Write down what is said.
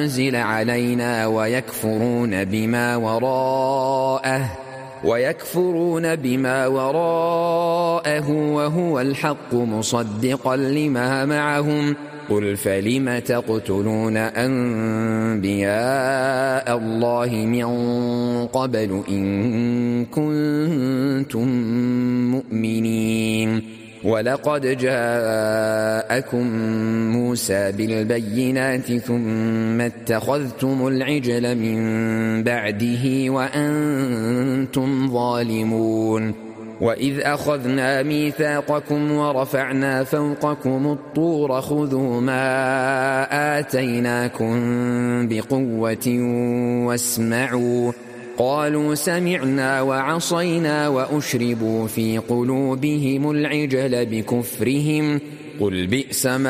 أنزل علينا ويكفرون بما وراءه وهو الحق مصدقا لما معهم قل فلم تقتلون أنبياء الله من قبل إن كنتم مؤمنين ولقد جاءكم موسى بالبينات ثم اتخذتم العجل من بعده وأنتم ظالمون وإذ أخذنا ميثاقكم ورفعنا فوقكم الطور خذوا ما آتيناكم بقوة واسمعوا قالوا سمعنا وعصينا وأشربوا في قلوبهم العجل بكفرهم قل بئس ما